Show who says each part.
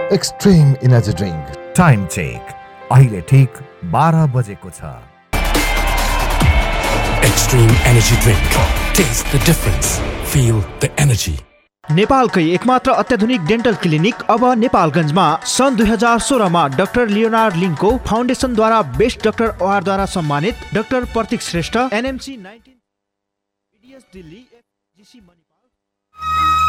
Speaker 1: Extreme energy drink.
Speaker 2: Time check अहिले ठीक 12 बजेको छ।
Speaker 3: Extreme Energy Drink. Taste the difference. Feel the energy.
Speaker 4: नेपालकै एकमात्र अत्याधुनिक डेन्टल क्लिनिक अब नेपालगञ्जमा। सन् 2016 मा डाक्टर लियोनार्ड लिङको फाउन्डेसनद्वारा बेस्ट डाक्टर अवार्डद्वारा सम्मानित डाक्टर प्रतीक Shrestha, NMC 19 BDS Delhi, FGC Manipal.